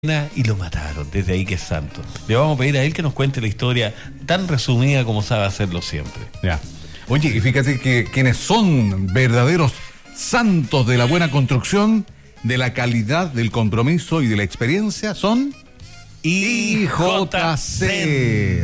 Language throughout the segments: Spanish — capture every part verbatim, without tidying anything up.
y lo mataron, desde ahí que es santo. Le vamos a pedir a él que nos cuente la historia tan resumida como sabe hacerlo siempre. Ya. Oye, y fíjate que quienes son verdaderos santos de la buena construcción, de la calidad, del compromiso y de la experiencia son I J C.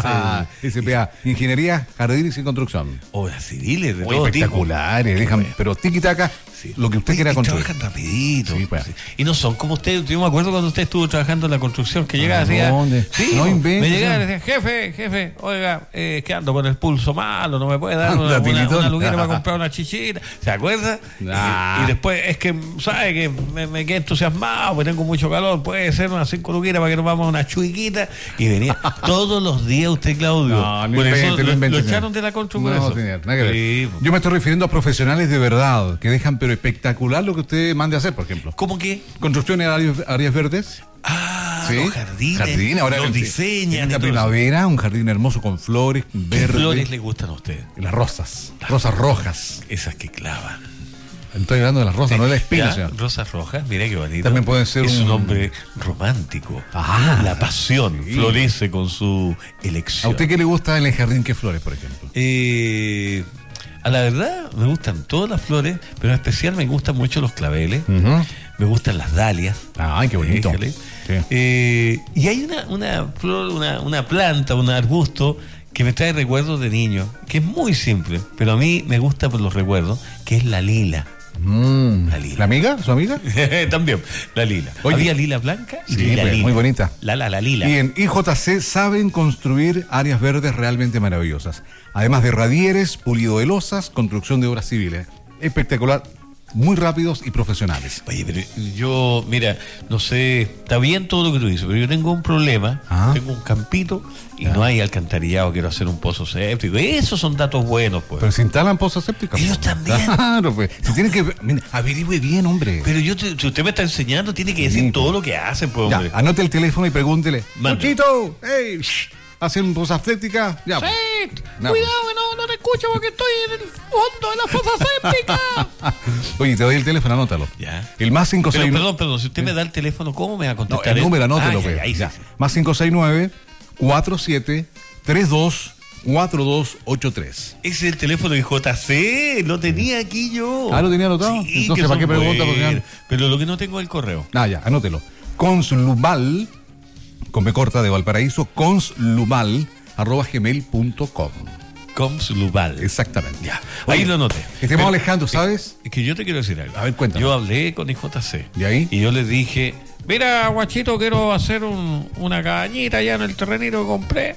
S P A, Ingeniería, Jardines y Construcción. Obras civiles de Muy todo tipo. espectaculares, dejan, Bueno. pero tiki-taka, Sí. lo que usted Y- quiera y construir. trabajan rapidito. Sí, pues. Sí. Y no son como usted. Yo me acuerdo cuando usted estuvo trabajando en la construcción, que llegaba ¿A así. dónde? Sí, No me inventes, llegaba y ¿eh? decía, jefe, jefe, oiga, eh, que ando con el pulso malo, no me puede dar Anda, una, una, tilitón. una luguera para comprar una chichita. ¿Se acuerda? Ah. Y, y después, es que, ¿sabe? Que me, me quedé entusiasmado, porque tengo mucho calor, puede ser unas cinco lugueras para que nos vamos a una chuiquita. Y venía todos los días usted, Claudio. No, no Por eso invente, no lo, invente, lo señor. echaron de la construcción por No, eso. señor, nada que ver. Sí, Yo me estoy refiriendo a profesionales de verdad, que dejan pero espectacular lo que usted mande a hacer, por ejemplo. ¿Cómo que? Construcción en áreas, áreas verdes. Ah, ¿Sí? los jardines. Jardín, ahora los en- diseñan. En y esta todo eso. primavera, un jardín hermoso con flores, ¿Qué verdes. flores le gustan a usted? Las rosas, rosas rojas. Esas que clavan. Estoy hablando de las rosas, no de la espina, ¿Ya? señor. Rosas rojas, mira qué bonito. También pueden ser es un... un- hombre romántico. Ah, la pasión sí. florece con su ¿A elección. usted qué le gusta en el jardín? ¿Qué flores, por ejemplo? Eh, a la verdad, me gustan todas las flores, pero en especial me gustan mucho los claveles. Ujú. Me gustan las dalias. Ay, qué bonito. Déjale. Sí. Eh, y hay una, una flor, una, una planta, un arbusto que me trae recuerdos de niño, que es muy simple, pero a mí me gusta por los recuerdos, que es la lila. Mm. La lila. ¿La amiga? ¿Su amiga? También, la lila. Oye. Había lila blanca y Sí, lila pues, lila. muy bonita. La, la, la lila. Y en I J C saben construir áreas verdes realmente maravillosas. Además de radieres, pulido de losas, construcción de obras civiles. Espectacular, muy rápidos y profesionales. Oye, pero yo, mira, no sé, está bien todo lo que tú dices, pero yo tengo un problema. Ah. Tengo un campito y Ya. no hay alcantarillado, quiero hacer un pozo séptico. Esos son datos buenos, pues. Pero se instalan pozas sépticas. Ellos pues. también. Claro, pues. Si tiene que. Mire, averigüe bien, hombre. Pero yo, te- si usted me está enseñando, tiene que decir Sí, todo pues. lo que hacen, pues, Ya, hombre. anote el teléfono y pregúntele. Mande. ¡Luchito! ¡Ey! ¿Hacen pozas sépticas? Ya. pues. Sí, No, cuidado que no, no te escucho porque estoy en el fondo de la fosa séptica. Oye, te doy el teléfono, anótalo. Ya. El más cinco seis Pero, nueve. perdón, perdón, si usted me da el teléfono, ¿cómo me va a No, contestar? el él? número, anótelo, Ah, ya, pues. ya, ahí sí, Ya. sí. Más cinco seis nueve, cuatro siete, tres dos, cuatro dos ocho tres. Ese es el teléfono de J C, lo tenía aquí yo. Ah, ¿lo tenía anotado? Sí, Entonces, que ¿para qué son pregunta, pues, buenos. señor? Pero lo que no tengo es el correo. Ah, ya, anótelo. Conslubal, con B corta de Valparaíso, conslubal, arroba gmail punto com. Comslubal. Exactamente. Ya, ahí Oye, lo noté. Estimado Pero- Alejandro, ¿sabes? Es que yo te quiero decir algo. A ver, cuéntame. Yo hablé con I J C. ¿Y ahí? Y yo les dije, mira, guachito, quiero hacer un- una cabañita allá en el terrenito que compré.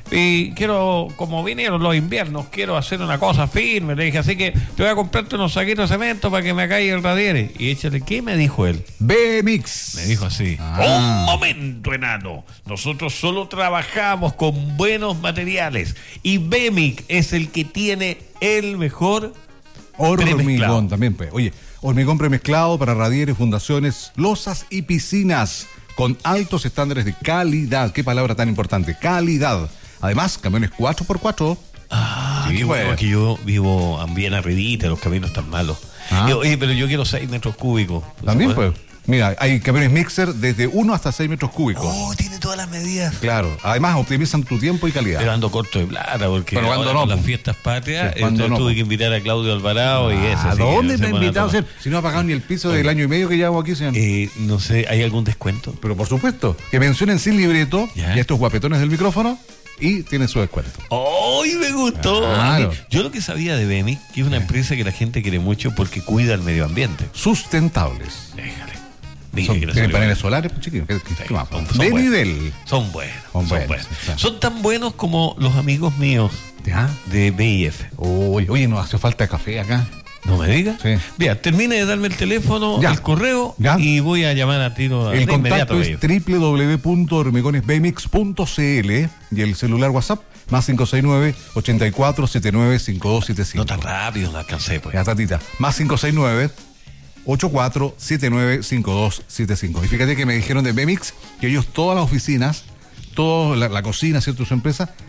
Y quiero, como vinieron los inviernos, quiero hacer una cosa firme. Le dije, así que te voy a comprarte unos saquitos de cemento para que me caiga el radiere. Y échale, ¿qué me dijo él? B-Mix. Me dijo así, Ah. un momento, enano, nosotros solo trabajamos con buenos materiales y Bemic es el que tiene el mejor Hormigón premezclado. también, pues. Oye, hormigón premezclado para radieres, fundaciones, losas y piscinas con altos estándares de calidad. Qué palabra tan importante, calidad. Además, camiones cuatro por cuatro. Ah, Sí, qué bueno, pues. que yo vivo bien arribita, los caminos están malos. Ah. Y, oye, pero yo quiero seis metros cúbicos. También, ¿Se puede? pues. Mira, hay camiones mixer desde uno hasta seis metros cúbicos. Oh, tiene todas las medidas. Claro. Además, optimizan tu tiempo y calidad. Pero ando corto de plata porque Pero cuando ahora no, con las pues. fiestas patrias Sí, cuando entonces no, tuve pues. que invitar a Claudio Alvarado y ese. ¿A sí que dónde se te ha van a invitado a tomar. hacer? Si no ha pagado ni el piso del año y medio que llevo aquí, señor. Eh, no sé, ¿hay algún descuento? Pero por supuesto, que mencionen sin libreto Ya. y a estos guapetones del micrófono y tienen su descuento. ¡Ay, me gustó! Claro. A mí- yo lo que sabía de Bemic, que es una empresa que la gente quiere mucho porque cuida el medio ambiente. Sustentables. Déjale. Dije Son- que era tienen salió paneles bien. solares, pues chiquillos. ¿Qué- qué- Sí, qué más? son- son De buenos. nivel. Son buenos. Son Son buenos, buenos. sí. Son tan buenos como los amigos míos ¿Ya? de B I F. Oye, oye, nos hace falta café acá. ¿No me digas? Sí. Mira, termine de darme el teléfono, Ya. el correo Ya. y voy a llamar a tiro El de inmediato. contacto a es B I F. doble u doble u doble u punto hormigones b mix punto c l y el celular WhatsApp más cinco seis nueve, ocho cuatro, siete nueve cinco dos siete cinco. No tan rápido, no alcancé, pues. Ya, tatita. Más cinco seis nueve, ocho cuatro siete nueve cinco dos siete cinco. Y fíjate que me dijeron de B-Mix que ellos todas las oficinas, toda la, la cocina, ¿cierto? Su empresa,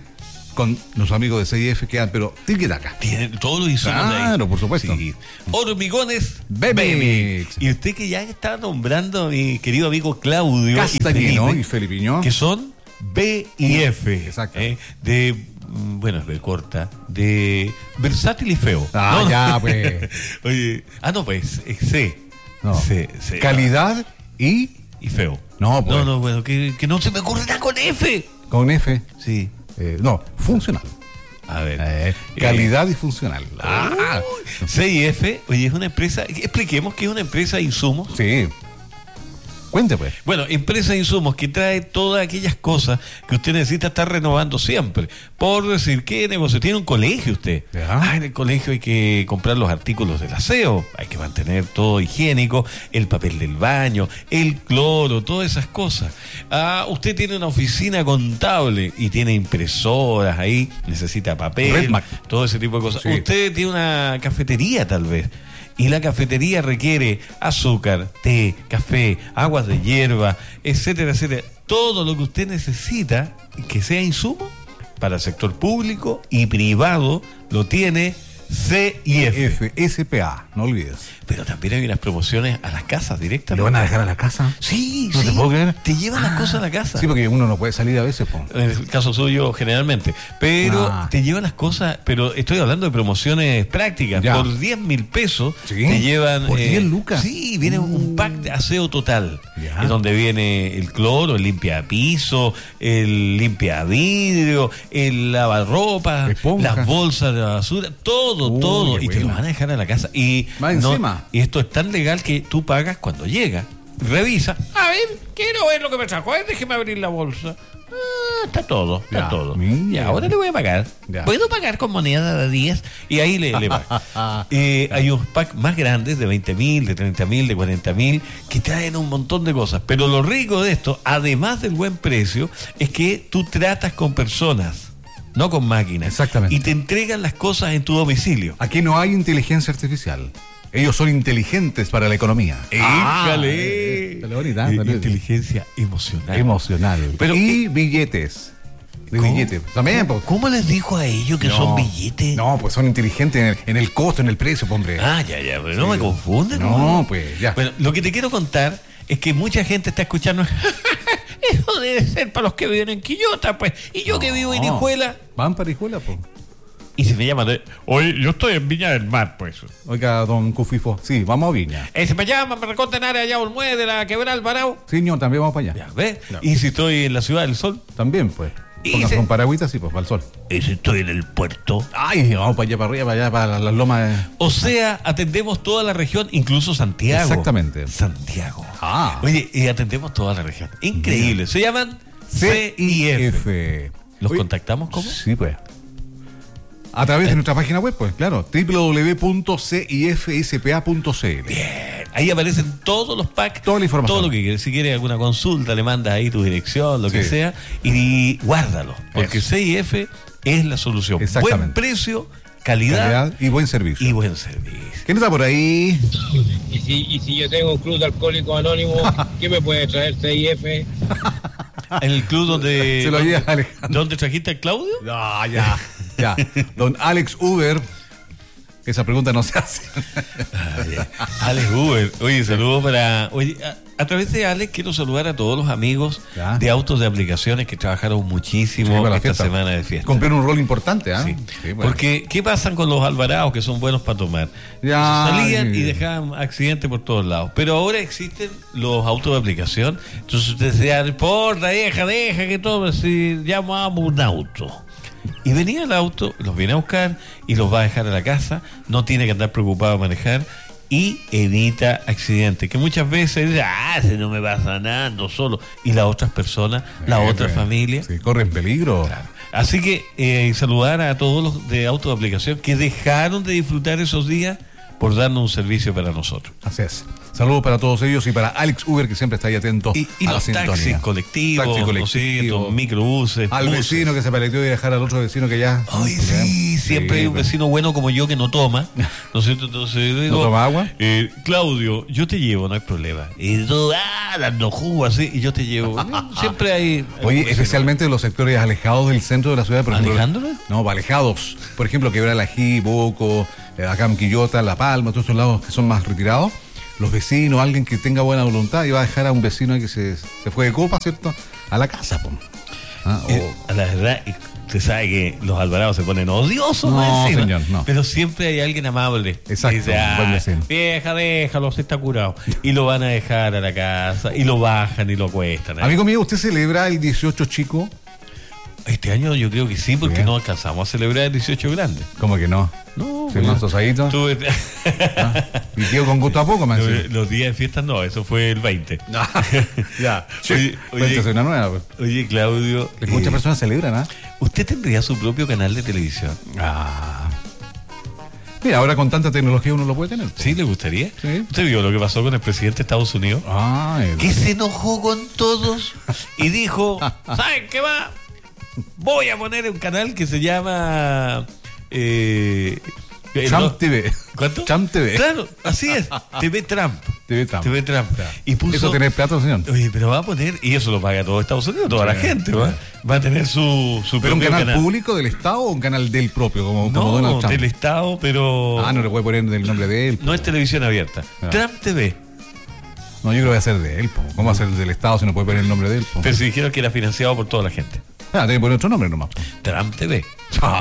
con los amigos de C I F quedan, pero tiquitaca. Tienen todos los insumos de ahí. Claro, por supuesto. Sí. Hormigones Bemix. Y usted que ya está nombrando a mi querido amigo Claudio Castañino y y Felipiño. que son B y F. Exacto. ¿eh? De, mm, bueno, es de corta, de versátil y feo. Ah, ¿no? ya, pues. Oye, ah, no, pues, es C. No. C, C. Calidad y Y feo. No, pues. No, no, bueno, que, que no se me ocurre nada con F. con F. Sí. Eh, no, funcional. A ver. Eh, calidad y funcional. Ah, C I F, oye, es una empresa, expliquemos que es una empresa de insumos. Sí. Cuente, pues. Bueno, empresa de insumos que trae todas aquellas cosas que usted necesita estar renovando siempre. Por decir, ¿qué negocio? Tiene un colegio usted. Ya. Ah, en el colegio hay que comprar los artículos del aseo, hay que mantener todo higiénico, el papel del baño, el cloro, todas esas cosas. Ah, usted tiene una oficina contable y tiene impresoras ahí, necesita papel, Redmac. todo ese tipo de cosas. Sí. Usted tiene una cafetería tal vez. Y la cafetería requiere azúcar, té, café, aguas de hierba, etcétera, etcétera. Todo lo que usted necesita que sea insumo para el sector público y privado lo tiene C I F. F, S P A, no olvides. Pero también hay unas promociones a las casas directamente. ¿Le van a dejar a la casa? Sí, ¿No sí. te puedo creer? Te llevan las cosas a la casa. Sí, porque uno no puede salir a veces, po. En el caso suyo, generalmente. Pero Ah. te llevan las cosas, pero estoy hablando de promociones prácticas. Ya. Por diez mil pesos ¿Sí? te llevan. ¿Por diez lucas? Sí, viene Uh. un pack de aseo total. Ya. Es donde viene el cloro, el limpia piso, el limpia vidrio, el lavarropa, Esponja. las bolsas de basura, todo, Uy, todo. qué Y te lo bueno. van a dejar a la casa. Y, Más no- encima. y esto es tan legal que tú pagas cuando llega. Revisa. A ver, quiero ver lo que me sacó. A ver, déjeme abrir la bolsa. Ah, está todo, está Ya, todo. mira. Y ahora le voy a pagar. Ya. ¿Puedo pagar con moneda de diez? Y ahí le, le paga. Eh, hay unos packs más grandes de veinte mil, de treinta mil, de cuarenta mil, que traen un montón de cosas. Pero lo rico de esto, además del buen precio, es que tú tratas con personas, no con máquinas. Exactamente. Y te entregan las cosas en tu domicilio. Aquí no hay inteligencia artificial. Ellos son inteligentes para la economía. ¡Éjale! Está bonita, Eh, está bonita. Inteligencia emocional. Emocional. Pero, y billetes. De ¿Cómo? billetes. También, pues. ¿Cómo les dijo a ellos que No, son billetes? No, pues son inteligentes en el, en el costo, en el precio, pues, hombre. Ah, ya, ya, pero no Sí. me confunden. No, pues, ya. Bueno, lo que te quiero contar es que mucha gente está escuchando. Eso debe ser para los que viven en Quillota, pues. Y yo que vivo en No. Hijuela. Van para Hijuela, pues. Y se me llama. Oye, yo estoy en Viña del Mar, pues. Oiga, don Cufifo. Sí, vamos a Viña. Eh, se me llama, me recortan área allá Olmué de la Quebrada Alvarado. Sí, no, también vamos para allá. Ya, ¿ves? Ya. Y si estoy en la Ciudad del Sol. También, pues. Y Póngase se- con paragüita, sí, pues, para el sol. Y si estoy en el puerto. Ay, vamos para allá, para arriba, para allá, para las lomas. de- O sea, atendemos toda la región, incluso Santiago. Exactamente. Santiago. Ah. Oye, y atendemos toda la región. Increíble. Se llaman C I F. F. ¿Los Oye, contactamos cómo? Sí, pues. A través de nuestra página web, pues, claro. doble u doble u doble u punto c i f s p a punto c l. Bien. Ahí aparecen todos los packs. Toda la información. Todo lo que quieres. Si quieres alguna consulta, le mandas ahí tu dirección, lo que Sí. sea, y guárdalo. Porque Eso. C I F es la solución. Exactamente. Buen precio, calidad, Calidad y buen servicio. y buen servicio. ¿Quién está por ahí? Y si, y si yo tengo un club de alcohólicos anónimos, ¿qué me puede traer C I F? En el club donde. Se lo lleva donde, Alejandro. ¿Dónde trajiste al Claudio? No, ya. Ya. Don Alex Uber. Esa pregunta no se hace. Alex Uber. Oye, saludos para. Oye, a, a través de Alex quiero saludar a todos los amigos Ya. de autos de aplicaciones que trabajaron muchísimo Sí, para la esta fiesta. semana de fiesta. Cumplieron un rol importante, ¿ah? Sí. Sí, bueno. Porque, ¿qué pasan con los alvarados que son buenos para tomar? Ya, Salían y- y dejaban accidentes por todos lados. Pero ahora existen los autos de aplicación. Entonces ustedes decían, no importa, deja, deja que tome, si llamamos un auto. Y venía el auto, los viene a buscar y los va a dejar a la casa. No tiene que andar preocupado de manejar. Y evita accidentes. Que muchas veces dice, ah, si no me pasa nada, ando solo. Y las otras personas, la Eh, otra pues, familia. Sí, corren peligro. Claro. Así que eh, saludar a todos los de auto de aplicación que dejaron de disfrutar esos días por darnos un servicio para nosotros. Así es. Saludos para todos ellos y para Alex Uber, que siempre está ahí atento Y, y a la los sintonía. taxis colectivos, Taxi ¿no es colectivo, cierto? Microbuses, al buses. vecino que se paleteó de dejar al otro vecino que ya... Ay, sí, siempre hay un pues. vecino bueno como yo que no toma, ¿no es cierto? Entonces digo, ¿No toma agua? eh, Claudio, yo te llevo, no hay problema. Y tú, ah, dando jugo así, y yo te llevo. Siempre hay... Oye, especialmente en los sectores alejados del centro de la ciudad, por ejemplo. ¿Alejándolo? No, alejados. Por ejemplo, Quebralají, Boco, eh, acá en Quillota, La Palma, todos esos lados que son más retirados. Los vecinos, alguien que tenga buena voluntad, y va a dejar a un vecino que se, se fue de copa, ¿cierto? A la casa, po. Ah, o- Eh, la verdad, eh, usted sabe que los alvarados se ponen odiosos, No, más encima, señor, no. pero siempre hay alguien amable. Exacto, Que dice, un ah, buen vecino. vieja, déjalo, se está curado. Y lo van a dejar a la casa, y lo bajan y lo acuestan. ¿eh? Amigo mío, ¿usted celebra el dieciocho chico? Este año yo creo que sí, porque Bien. no alcanzamos a celebrar el dieciocho grande. ¿Cómo que no? No, ¿Sí, más tosadito? tuve- ¿Ah? ¿Y tío con gusto a poco, me Los, decía? los días de fiesta no, eso fue el veinte. Ya. Oye, oye, Cuéntese una nueva, pues. oye, Claudio, Es que muchas eh, personas celebran, ¿ah? ¿usted tendría su propio canal de televisión? Ah. Mira, ahora con tanta tecnología uno lo puede tener. ¿Sí le gustaría? Sí. ¿Usted vio lo que pasó con el presidente de Estados Unidos? Ah, el- Que se enojó con todos y dijo, ¿saben qué va? Voy a poner un canal que se llama... Eh, eh, Trump no- T V. ¿Cuánto? Trump T V. Claro, así es. T V Trump. T V Trump. T V Trump. Ya. Y puso... ¿Eso tiene plata, señor? Oye, pero va a poner, y eso lo paga todo Estados Unidos, toda la Sí, gente, sí. ¿va? Va a tener su, su ¿Pero un propio canal, público del Estado o un canal del propio, como, como Donald No, Trump? del Estado, pero... Ah, no le puede poner el nombre de él. No es televisión abierta. Ah. Trump T V. No, yo creo que va a ser de él, po. ¿Cómo va a ser del Estado si no puede poner el nombre de él, po? Pero se dijeron que era financiado por toda la gente. Ah, tiene que poner otro nombre nomás. Trump T V.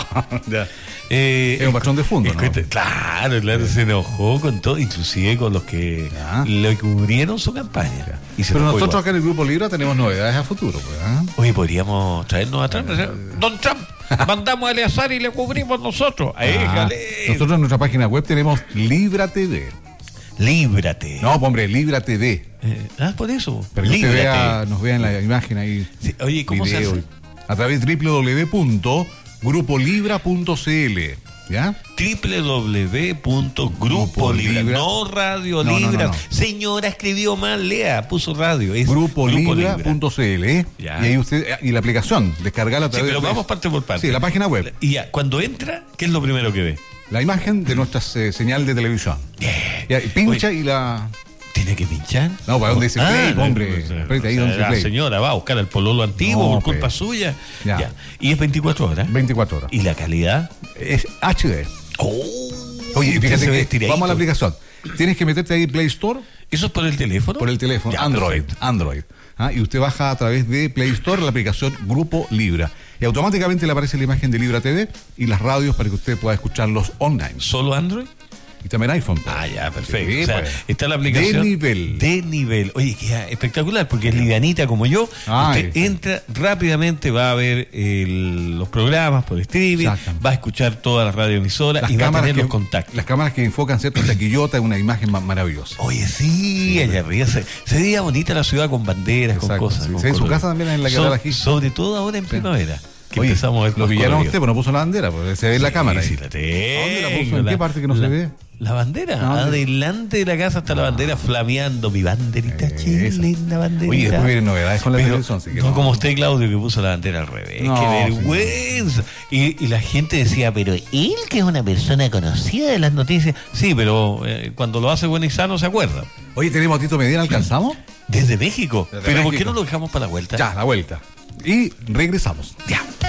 Ya. Eh, Es un patrón de fondo, es ¿no? que- Claro, claro, se enojó con todo, inclusive con los que Ya. le cubrieron su campaña. Y se Pero enojó nosotros igual. acá en el Grupo Libra tenemos novedades a futuro, pues, ¿ah? Oye, podríamos traernos a Trump. Eh. Don Trump, mandamos a Eleazar y le cubrimos nosotros. Ahí, Ah, jale. nosotros en nuestra página web tenemos Libra T V. Líbrate. No, pues, hombre, Libra T V. Eh, ah, por eso. Para que usted Líbrate. vea, nos vea en la imagen ahí. Sí, oye, ¿cómo se video, hace? A través de doble u doble u doble u punto grupo libra punto c l. ¿Ya? doble u doble u doble u punto grupo Grupo libra, Libra. no radio No, no, libra. no, no. Señora, escribió mal, lea, puso radio. Es grupo libra Libra. punto c l. ¿eh? Ya. Y ahí usted, y la aplicación, descargarla a Sí, través pero de. vamos parte por parte. Sí, la página web. Y ya, cuando entra, ¿qué es lo primero que ve? La imagen de nuestra eh, señal de televisión. Ya, y pincha Oye, y la. ¿tiene que pinchar? No, para donde dice play, no, hombre. no, no, Aprieta ahí o sea, donde dice la play. señora va a buscar al pololo antiguo No, por culpa pues. suya. Ya. Ya. Y es veinticuatro horas. veinticuatro horas. ¿Y la calidad? Es H D. Oh, Oye, usted fíjate se ve que estiradito. vamos a la aplicación. Tienes que meterte ahí Play Store ¿Eso es por el teléfono? por el teléfono, Ya, Android. perfecto. Android. ¿Ah? Y usted baja a través de Play Store la aplicación Grupo Libra. Y automáticamente le aparece la imagen de Libra T V y las radios para que usted pueda escucharlos online. ¿Solo Android? Y también iPhone. Ah, ya, perfecto. Sí, o sea, pues. está la aplicación. De nivel. De nivel. Oye, queda espectacular porque es livianita como yo. Ay, Usted sí. entra rápidamente, va a ver el- los programas por streaming, Exactamente. va a escuchar todas las radioemisoras y va a tener que, los contactos. las cámaras que enfocan cierto taquillota es una imagen ma- maravillosa. Oye, sí, allá arriba se, se veía bonita la ciudad con banderas, con Exacto, cosas. sí. con Sí, en su colores. casa también en la que So- está aquí. Sobre todo ahora en primavera, que Oye, empezamos a ver lo más pillaron colorido. usted, pues no puso la bandera, pues se ve en la Sí, cámara. sí, ahí. la tengo. ¿Dónde la puso? ¿En qué parte que no se la- ve? La bandera, ¿A dónde? adelante de la casa está la bandera flameando, mi banderita Eh, chilena, banderita. Oye, después vienen novedades con la Pero televisión. Así que no como usted, Claudio, que puso la bandera al revés. No, ¡Qué vergüenza! Y, y la gente decía, pero él que es una persona conocida de las noticias. Sí, pero eh, cuando lo hace bueno y sano se acuerda. Oye, tenemos a Tito Medina, ¿alcanzamos? Desde México. Desde pero ¿por qué México. no lo dejamos para la vuelta? Ya, la vuelta. Y regresamos. Ya.